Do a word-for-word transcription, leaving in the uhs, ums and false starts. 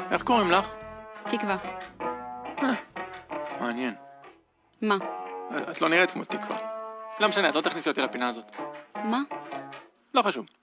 איך קוראים לך? תקווה. מעניין. מה? את לא נראית כמו תקווה. לא משנה, את לא תכניסי אותי לפינה הזאת. מה? לא חשוב.